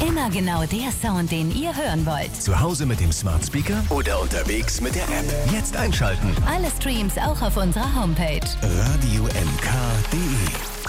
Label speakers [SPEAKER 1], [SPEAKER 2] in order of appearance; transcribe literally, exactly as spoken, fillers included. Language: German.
[SPEAKER 1] Immer genau der Sound, den ihr hören wollt.
[SPEAKER 2] Zu Hause mit dem Smart Speaker oder unterwegs mit der App. Jetzt einschalten.
[SPEAKER 1] Alle Streams auch auf unserer Homepage.
[SPEAKER 2] radio m k punkt de